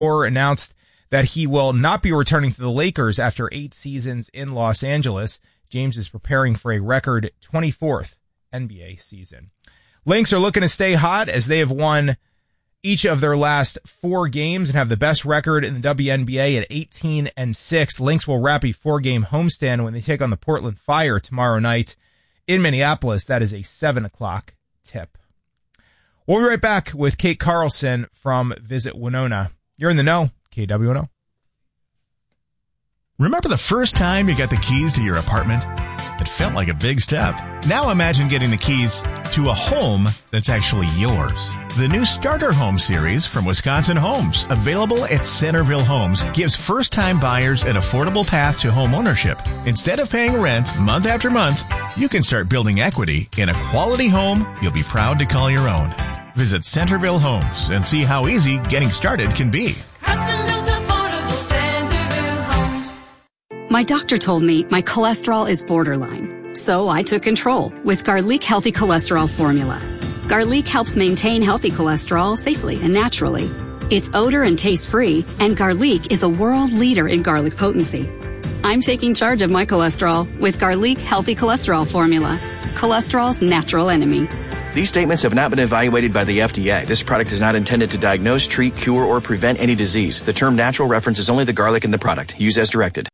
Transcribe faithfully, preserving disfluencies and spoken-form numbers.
Orr announced that he will not be returning to the Lakers after eight seasons in Los Angeles. James is preparing for a record twenty-fourth N B A season. Lynx are looking to stay hot as they have won each of their last four games and have the best record in the W N B A at eighteen and six. Lynx will wrap a four-game homestand when they take on the Portland Fire tomorrow night in Minneapolis. That is a seven o'clock tip. We'll be right back with Kate Carlson from Visit Winona. You're in the know, K W N O. Remember the first time you got the keys to your apartment? It felt like a big step. Now imagine getting the keys to a home that's actually yours. The new Starter Home series from Wisconsin Homes, available at Centerville Homes, gives first-time buyers an affordable path to home ownership. Instead of paying rent month after month, you can start building equity in a quality home you'll be proud to call your own. Visit Centerville Homes and see how easy getting started can be. My doctor told me my cholesterol is borderline, so I took control with Garlic Healthy Cholesterol Formula. Garlic helps maintain healthy cholesterol safely and naturally. It's odor and taste-free, and Garlic is a world leader in garlic potency. I'm taking charge of my cholesterol with Garlic Healthy Cholesterol Formula, cholesterol's natural enemy. These statements have not been evaluated by the F D A. This product is not intended to diagnose, treat, cure, or prevent any disease. The term natural references only the garlic in the product. Use as directed.